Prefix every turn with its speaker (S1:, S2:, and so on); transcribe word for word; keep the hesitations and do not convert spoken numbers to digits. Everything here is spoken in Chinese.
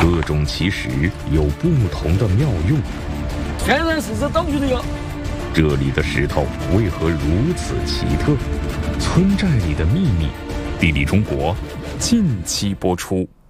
S1: 各种奇石有不同的妙用。
S2: 天然石子到处都有。
S1: 这里的石头为何如此奇特？村寨里的秘密，地理中国近期播出。